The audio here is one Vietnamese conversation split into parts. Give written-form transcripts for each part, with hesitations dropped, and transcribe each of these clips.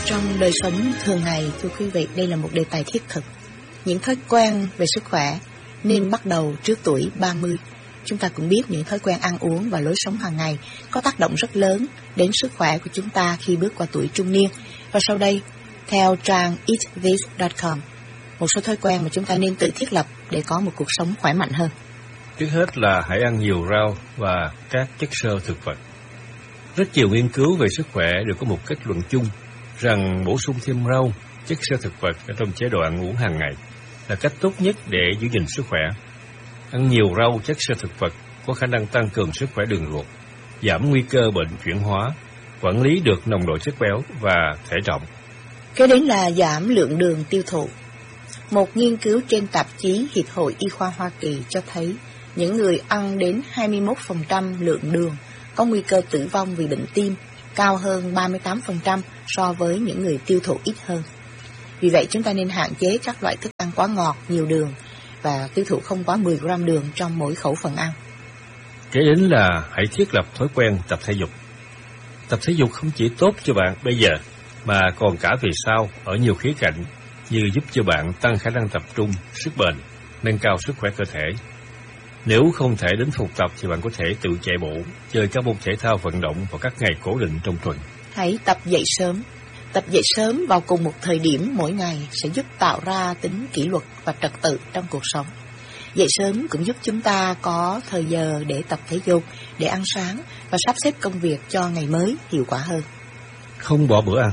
Trong đời sống thường ngày, thưa quý vị, đây là một đề tài thiết thực. Những thói quen về sức khỏe nên bắt đầu trước tuổi 30. Chúng ta cũng biết những thói quen ăn uống và lối sống hàng ngày có tác động rất lớn đến sức khỏe của chúng ta khi bước qua tuổi trung niên. Và sau đây, theo trang eatthis.com, một số thói quen mà chúng ta nên tự thiết lập để có một cuộc sống khỏe mạnh hơn. Trước hết là hãy ăn nhiều rau và các chất xơ thực vật. Rất nhiều nghiên cứu về sức khỏe đều có một kết luận chung rằng bổ sung thêm rau, chất xơ thực vật ở trong chế độ ăn uống hàng ngày là cách tốt nhất để giữ gìn sức khỏe. Ăn nhiều rau, chất xơ thực vật có khả năng tăng cường sức khỏe đường ruột, giảm nguy cơ bệnh chuyển hóa, quản lý được nồng độ chất béo và thể trọng. Kế đến là giảm lượng đường tiêu thụ. Một nghiên cứu trên tạp chí Hiệp hội Y khoa Hoa Kỳ cho thấy những người ăn đến 21% lượng đường có nguy cơ tử vong vì bệnh tim, cao hơn 38% so với những người tiêu thụ ít hơn. Vì vậy chúng ta nên hạn chế các loại thức ăn quá ngọt, nhiều đường và tiêu thụ không quá 10 gram đường trong mỗi khẩu phần ăn. Kế đến là hãy thiết lập thói quen tập thể dục. Tập thể dục không chỉ tốt cho bạn bây giờ mà còn cả về sau ở nhiều khía cạnh, như giúp cho bạn tăng khả năng tập trung, sức bền, nâng cao sức khỏe cơ thể. Nếu không thể đến phòng tập thì bạn có thể tự chạy bộ, chơi các môn thể thao vận động vào các ngày cố định trong tuần. Hãy tập dậy sớm. Tập dậy sớm vào cùng một thời điểm mỗi ngày sẽ giúp tạo ra tính kỷ luật và trật tự trong cuộc sống. Dậy sớm cũng giúp chúng ta có thời giờ để tập thể dục, để ăn sáng và sắp xếp công việc cho ngày mới hiệu quả hơn. Không bỏ bữa ăn.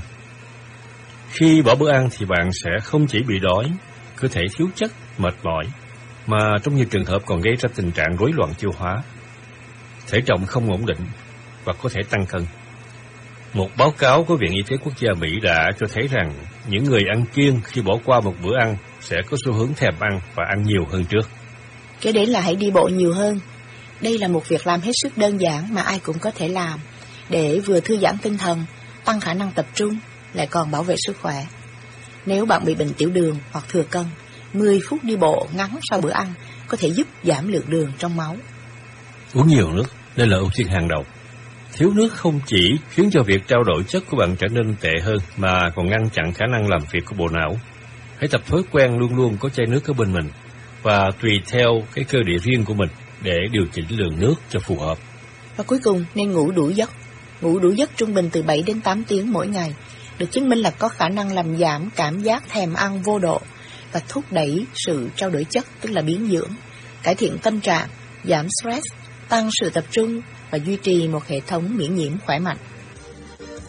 Khi bỏ bữa ăn thì bạn sẽ không chỉ bị đói, cơ thể thiếu chất, mệt mỏi, mà trong nhiều trường hợp còn gây ra tình trạng rối loạn tiêu hóa. Thể trọng không ổn định và có thể tăng cân. Một báo cáo của Viện Y tế Quốc gia Mỹ đã cho thấy rằng những người ăn kiêng khi bỏ qua một bữa ăn sẽ có xu hướng thèm ăn và ăn nhiều hơn trước. Kế đến là hãy đi bộ nhiều hơn. Đây là một việc làm hết sức đơn giản mà ai cũng có thể làm để vừa thư giãn tinh thần, tăng khả năng tập trung, lại còn bảo vệ sức khỏe. Nếu bạn bị bệnh tiểu đường hoặc thừa cân, 10 phút đi bộ ngắn sau bữa ăn có thể giúp giảm lượng đường trong máu. Uống nhiều nước, đây là ưu tiên hàng đầu. Thiếu nước không chỉ khiến cho việc trao đổi chất của bạn trở nên tệ hơn mà còn ngăn chặn khả năng làm việc của bộ não. Hãy tập thói quen luôn luôn có chai nước ở bên mình và tùy theo cái cơ địa riêng của mình để điều chỉnh lượng nước cho phù hợp. Và cuối cùng nên ngủ đủ giấc. Ngủ đủ giấc trung bình từ 7 đến 8 tiếng mỗi ngày được chứng minh là có khả năng làm giảm cảm giác thèm ăn vô độ và thúc đẩy sự trao đổi chất, tức là biến dưỡng, cải thiện tâm trạng, giảm stress, tăng sự tập trung và duy trì một hệ thống miễn nhiễm khỏe mạnh.